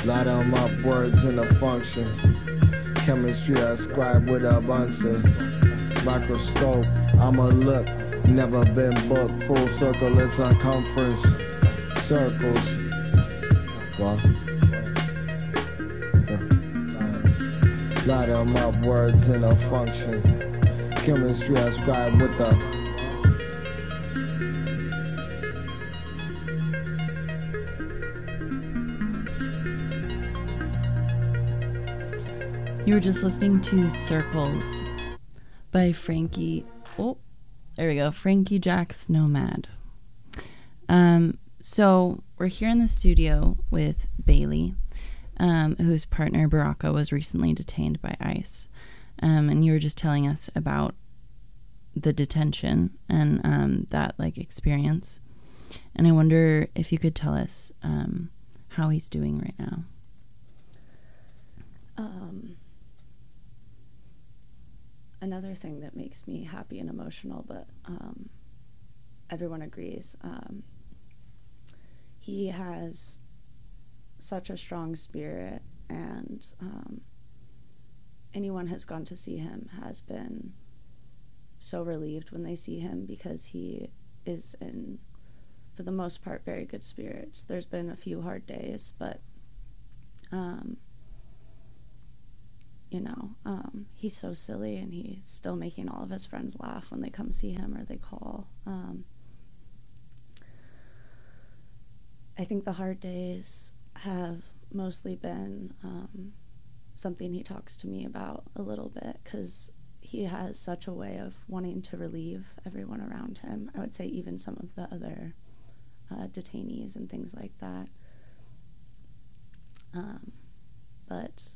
Light 'em up, words in a function. Chemistry I scribe with a Bunsen. Microscope, I'ma look. Never been booked. Full circle, it's circumference. Circles. What? Light 'em up, words in a function. Chemistry I scribe with a. You were just listening to Circles by Frankie. Oh, there we go. Frankie Jack's Nomad. So we're here in the studio with Bailey, whose partner Baraka was recently detained by ICE. And you were just telling us about the detention and that like experience. And I wonder if you could tell us how he's doing right now. Another thing that makes me happy and emotional, but everyone agrees, he has such a strong spirit, and anyone who's gone to see him has been so relieved when they see him, because he is in, for the most part, very good spirits. There's been a few hard days, but he's so silly, and he's still making all of his friends laugh when they come see him or they call. I think the hard days have mostly been something he talks to me about a little bit, because he has such a way of wanting to relieve everyone around him. I would say even some of the other detainees and things like that. But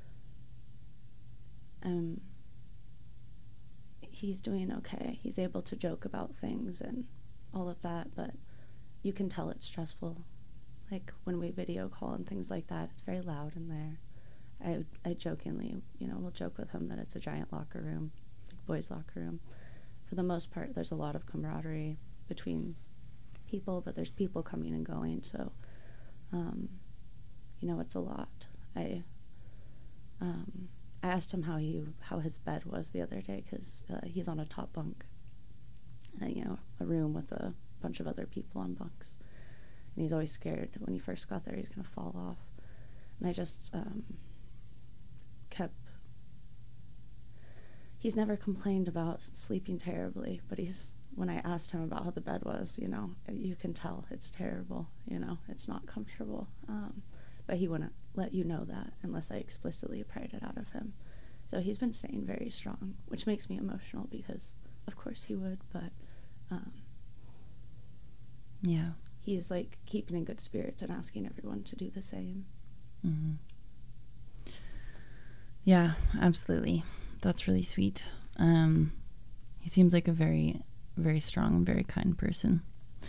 he's doing okay. He's able to joke about things and all of that, but you can tell it's stressful. Like when we video call and things like that, it's very loud in there. I jokingly, will joke with him that it's a giant locker room, like boys' locker room. For the most part, there's a lot of camaraderie between people, but there's people coming and going, so it's a lot. I asked him how his bed was the other day, because he's on a top bunk, and a room with a bunch of other people on bunks, and he's always scared when he first got there he's gonna fall off. And I just he's never complained about sleeping terribly, but when I asked him about how the bed was, you can tell it's terrible, it's not comfortable. But he wouldn't let you know that unless I explicitly pried it out of him. So he's been staying very strong, which makes me emotional, because of course he would, but yeah, he's like keeping in good spirits and asking everyone to do the same. Mm-hmm. Yeah, absolutely. That's really sweet. He seems like a very, very strong, very kind person.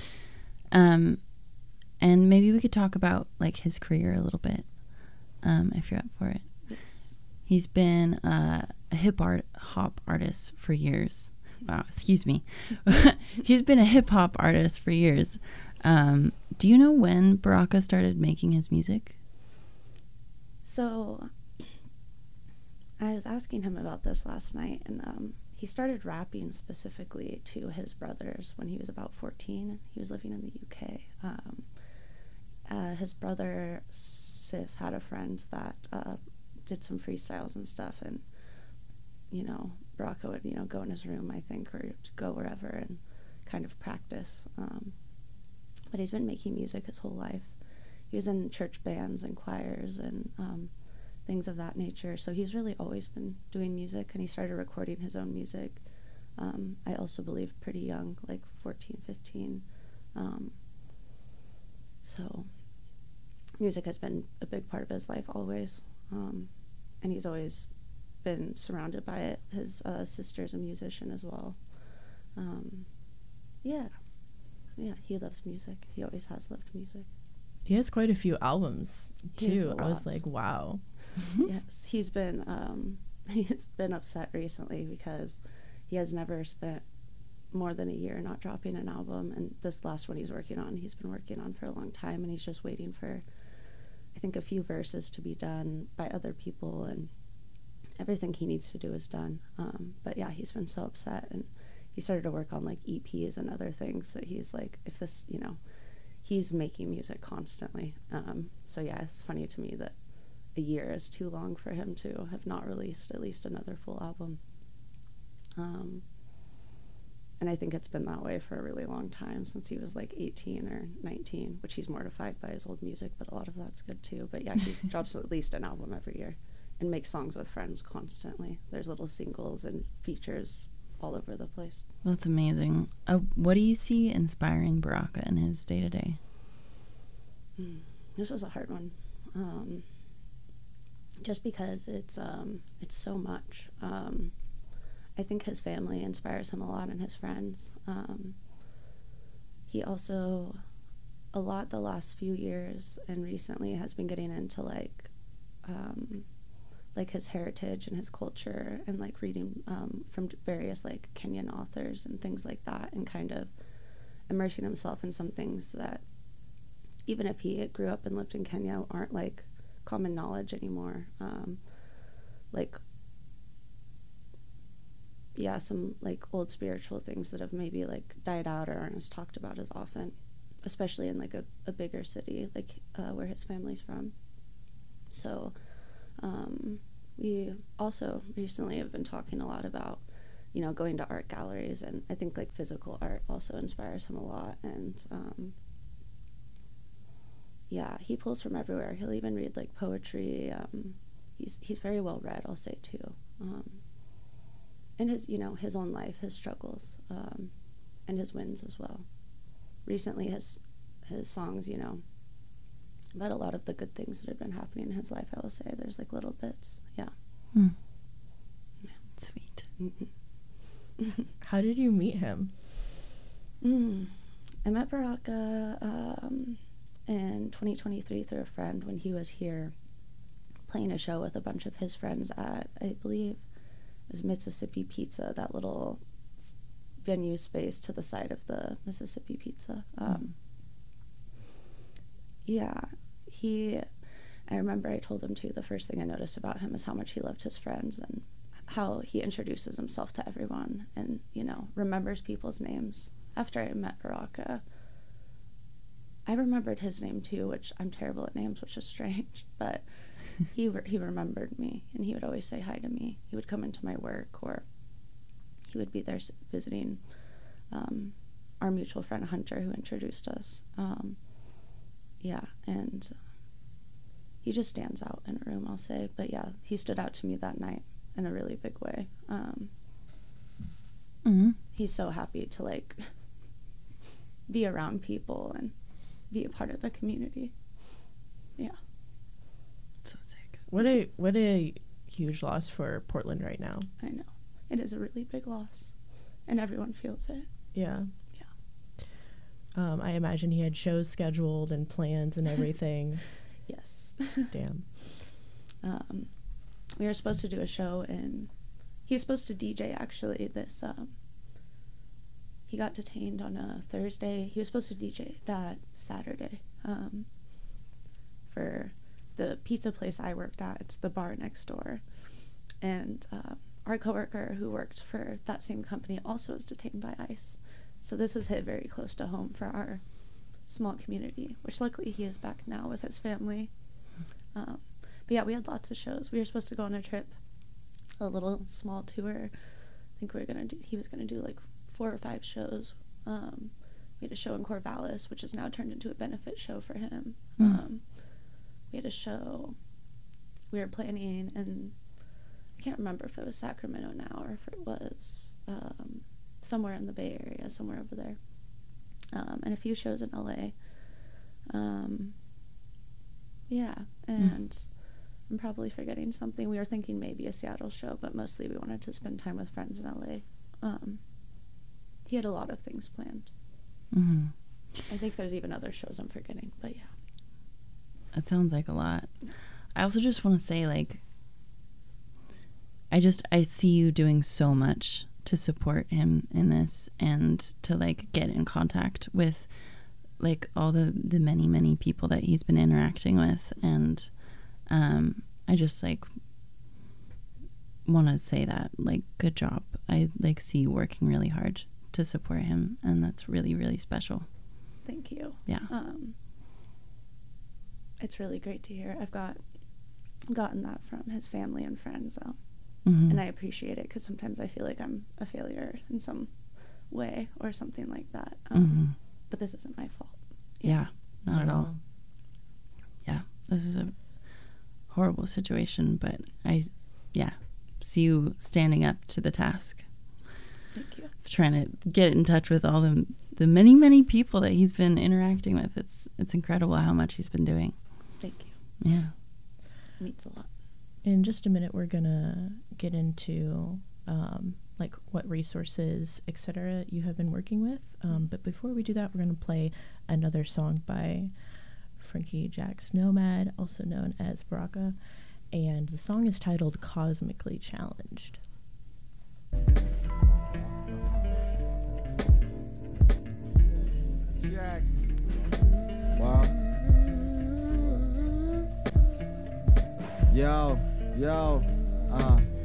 And maybe we could talk about like his career a little bit, if you're up for it. Yes. He's been a hip-hop artist for years. Wow, excuse me. He's been a hip-hop artist for years. Do you know when Baraka started making his music? So I was asking him about this last night, and he started rapping specifically to his brothers when he was about 14. He was living in the UK. His brother Sif had a friend that did some freestyles and stuff, and Baraka would go in his room, I think, or go wherever and kind of practice. But he's been making music his whole life. He was in church bands and choirs and things of that nature, so he's really always been doing music, and he started recording his own music, I also believe pretty young, like 14, 15. So music has been a big part of his life always, and he's always been surrounded by it. His sister's a musician as well. Yeah, he loves music. He always has loved music. He has quite a few albums too. I was lot. like, wow. Yes, he's been upset recently because he has never spent more than a year not dropping an album, and this last one he's been working on for a long time, and he's just waiting for I think, a few verses to be done by other people, and everything he needs to do is done. But yeah, he's been so upset, and he started to work on like EPs and other things that he's like, if this, you know, he's making music constantly. So yeah, it's funny to me that a year is too long for him to have not released at least another full album. And I think it's been that way for a really long time, since he was like 18 or 19, which he's mortified by his old music, but a lot of that's good too. But yeah, he drops at least an album every year and makes songs with friends constantly. There's little singles and features all over the place. That's amazing. What do you see inspiring Baraka in his day-to-day? This was a hard one. Just because it's so much. I think his family inspires him a lot, and his friends. He also, a lot the last few years and recently, has been getting into like his heritage and his culture, and like reading from various like Kenyan authors and things like that, and kind of immersing himself in some things that, even if he grew up and lived in Kenya, aren't like common knowledge anymore. Some like old spiritual things that have maybe like died out or aren't as talked about as often, especially in like a bigger city like where his family's from. So we also recently have been talking a lot about, you know, going to art galleries, and I think like physical art also inspires him a lot. And he pulls from everywhere. He'll even read like poetry. He's very well read, I'll say too. And his, you know, his own life, his struggles, and his wins as well. Recently, his songs, you know, about a lot of the good things that have been happening in his life, I will say. There's like little bits, yeah. Yeah. Sweet. Mm-hmm. How did you meet him? I met Baraka in 2023 through a friend when he was here playing a show with a bunch of his friends at, I believe, it was Mississippi Pizza, that little venue space to the side of the Mississippi Pizza. I remember I told him too, the first thing I noticed about him is how much he loved his friends and how he introduces himself to everyone and, you know, remembers people's names. After I met Baraka, I remembered his name too, which I'm terrible at names, which is strange, but he remembered me, and he would always say hi to me. He would come into my work, or he would be there visiting our mutual friend Hunter, who introduced us. And he just stands out in a room, I'll say. But yeah, he stood out to me that night in a really big way. He's so happy to like be around people and be a part of the community. Yeah. So sick. What a huge loss for Portland right now. I know. It is a really big loss, and everyone feels it. Yeah. I imagine he had shows scheduled and plans and everything. Yes. Damn. We were supposed to do a show, and he was supposed to DJ actually this he got detained on a Thursday. He was supposed to DJ that Saturday for the pizza place I worked at. It's the bar next door. And our coworker who worked for that same company also was detained by ICE. So this has hit very close to home for our small community, which luckily he is back now with his family. But yeah, we had lots of shows. We were supposed to go on a trip, a little small tour. I think he was going to do like 4 or 5 shows. We had a show in Corvallis, which has now turned into a benefit show for him. We had a show we were planning, and I can't remember if it was Sacramento now or if it was somewhere in the Bay Area, somewhere over there. And a few shows in LA. And I'm probably forgetting something. We were thinking maybe a Seattle show, but mostly we wanted to spend time with friends in LA. He had a lot of things planned. I think there's even other shows I'm forgetting, but yeah. That sounds like a lot. I also just want to say, like, I see you doing so much to support him in this and to, like, get in contact with like all the many people that he's been interacting with, and I just like want to say that, like, good job. I like see you working really hard to support him, and that's really, really special. Thank you. Yeah. It's really great to hear. I've gotten that from his family and friends, Mm-hmm. and I appreciate it, because sometimes I feel like I'm a failure in some way or something like that. But this isn't my fault. Yeah, not at So- all. Yeah, this is a horrible situation, but I see you standing up to the task, Thank you. trying to get in touch with all the many people that he's been interacting with. It's incredible how much he's been doing. Thank you. Yeah. It means a lot. In just a minute, we're gonna get into like what resources, etc., you have been working with. But before we do that, we're gonna play another song by Frankie Jacks Nomad, also known as Baraka, and the song is titled "Cosmically Challenged." Jack. Wow. Yo.